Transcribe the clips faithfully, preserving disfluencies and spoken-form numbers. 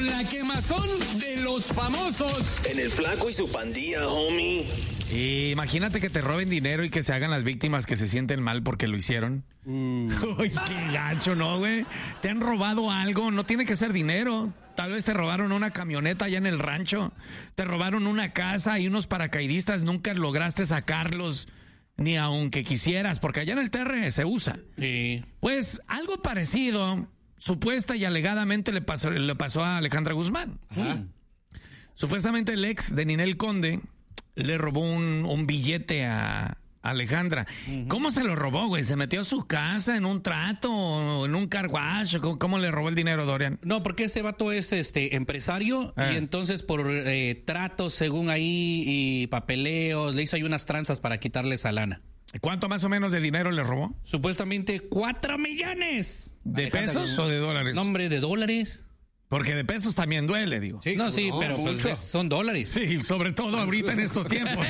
con la quemazón de los famosos. En el Flaco y su pandilla, homie. Y imagínate que te roben dinero y que se hagan las víctimas que se sienten mal porque lo hicieron. Mm. Uy, qué gacho, ¿no, güey? Te han robado algo, no tiene que ser dinero. Tal vez te robaron una camioneta allá en el rancho. Te robaron una casa y unos paracaidistas nunca lograste sacarlos, ni aunque quisieras, porque allá en el T R se usa. Sí. Pues algo parecido, supuesta y alegadamente le pasó, le pasó a Alejandra Guzmán. Ajá. Supuestamente el ex de Ninel Conde le robó un, un billete a Alejandra. Uh-huh. ¿Cómo se lo robó, güey? ¿Se metió a su casa en un trato o en un car wash? ¿Cómo, cómo le robó el dinero, Dorian? No, porque ese vato es este empresario eh. y entonces por eh, tratos, según ahí, y papeleos, le hizo ahí unas tranzas para quitarle esa lana. ¿Cuánto más o menos de dinero le robó? Supuestamente cuatro millones. ¿De Alejandra, pesos o de dólares? No, hombre, de dólares. Porque de pesos también duele, digo. Sí, no, sí, no, pero pues, son dólares. Sí, sobre todo ahorita en estos tiempos.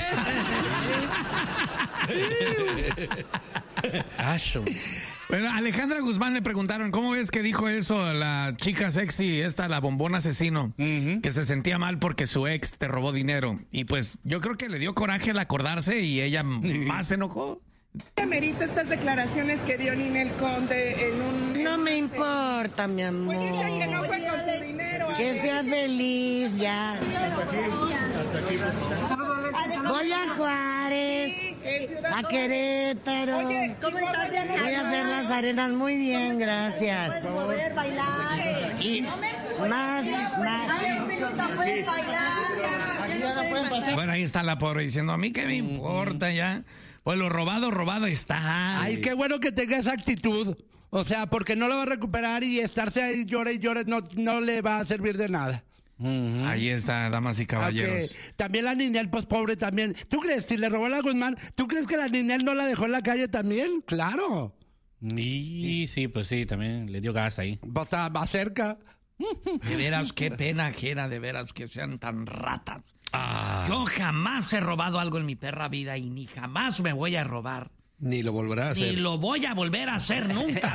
Bueno, a Alejandra Guzmán le preguntaron, ¿cómo ves que dijo eso la chica sexy, esta, la bombón asesino? Uh-huh. Que se sentía mal porque su ex te robó dinero. Y pues yo creo que le dio coraje al acordarse y ella más se enojó. ¿Qué merita estas declaraciones que dio Ninel Conde en un... No me importa, mi amor. Oye, ya que no fue con tu dinero. Que sea feliz, ya. Hasta aquí. Voy a Juárez, a Querétaro. Oye, ¿cómo estás? Voy a hacer las arenas muy bien, gracias. Puedes mover, bailar. Y más, más. Dale un minuto, puedes bailar. Bueno, ahí está la pobre diciendo, a mí qué me importa ya. Pues lo robado, robado está. Ay, qué bueno que tenga esa actitud. O sea, porque no lo va a recuperar y estarse ahí llore y llore no, no le va a servir de nada. Uh-huh. Ahí está, damas y caballeros. Okay. También la Ninel, pues pobre también. ¿Tú crees, si le robó a la Guzmán, tú crees que la Ninel no la dejó en la calle también? Claro. Y sí, pues sí, también le dio gas ahí. Pues está más cerca. De veras, qué pena ajena, de veras, que sean tan ratas. Ah. Yo jamás he robado algo en mi perra vida y ni jamás me voy a robar. Ni lo volverá a hacer. Ni lo voy a volver a hacer nunca.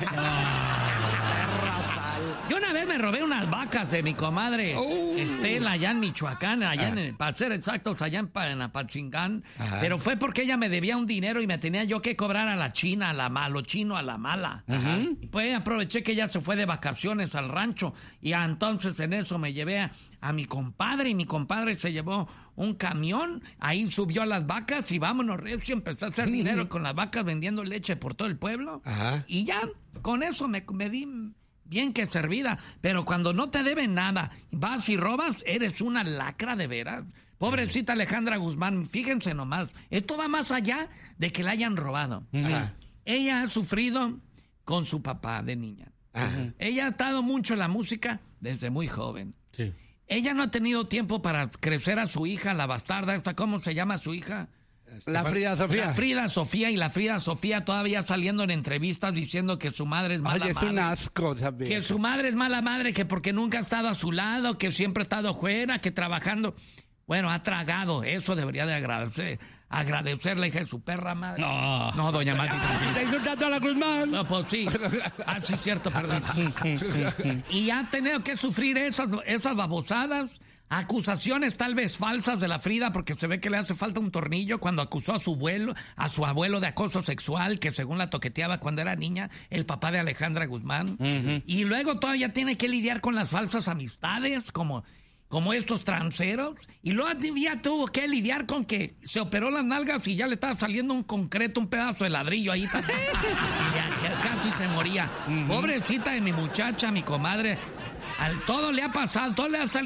Yo una vez me robé unas vacas de mi comadre oh. Estela, allá en Michoacán, allá ah. en, para ser exactos, allá en, en Apatzingán. Ajá. Pero fue porque ella me debía un dinero y me tenía yo que cobrar a la china, a la mala, a lo chino, a la mala. Ajá. Y pues aproveché que ella se fue de vacaciones al rancho y entonces en eso me llevé a, a mi compadre y mi compadre se llevó un camión, ahí subió a las vacas y vámonos, recio, empezó a hacer uh-huh. dinero con las vacas vendiendo leche por todo el pueblo. Ajá. Y ya, con eso me, me di... bien que servida, pero cuando no te deben nada, vas y robas, eres una lacra de veras. Pobrecita Alejandra Guzmán, fíjense nomás, esto va más allá de que la hayan robado. Ajá. Ella ha sufrido con su papá de niña. Ajá. Ella ha estado mucho en la música desde muy joven. Sí. Ella no ha tenido tiempo para crecer a su hija, la bastarda, esta, ¿cómo se llama su hija? La Frida Sofía. La Frida Sofía y la Frida Sofía todavía saliendo en entrevistas diciendo que su madre es mala Ay, es madre. un asco también. Que su madre es mala madre, que porque nunca ha estado a su lado, que siempre ha estado fuera, que trabajando. Bueno, ha tragado. Eso debería de agradecer. Agradecerle, hija de su perra madre. No, no doña Mati. ¿Está insultando a la Guzmán? No, pues sí. Ah, sí, es cierto, perdón. Y ha tenido que sufrir esas, esas babosadas. Acusaciones tal vez falsas de la Frida porque se ve que le hace falta un tornillo cuando acusó a su abuelo, a su abuelo de acoso sexual que según la toqueteaba cuando era niña, el papá de Alejandra Guzmán. Uh-huh. Y luego todavía tiene que lidiar con las falsas amistades como, como estos transeros. Y luego ya tuvo que lidiar con que se operó las nalgas y ya le estaba saliendo un concreto, un pedazo de ladrillo ahí. Y ya, ya casi se moría. Uh-huh. Pobrecita de mi muchacha, mi comadre. Al todo le ha pasado, todo le ha salido.